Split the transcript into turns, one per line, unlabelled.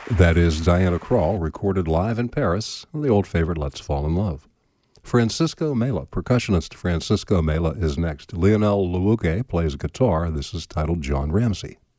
That is Diana Krall, recorded live in Paris, the old favorite Let's Fall in Love. Francisco Mela, percussionist Francisco Mela is next. Lionel Luuge plays guitar. This is titled John Ramsey.